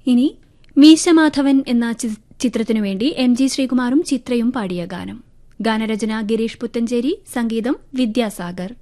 ഇനി മീശമാധവൻ എന്ന ചിത്രത്തിനുവേണ്ടി M G ശ്രീകുമാറും ചിത്രയും പാടിയ ഗാനം. ഗാനരചന ഗിരീഷ് പുത്തഞ്ചേരി, സംഗീതം വിദ്യാസാഗർ.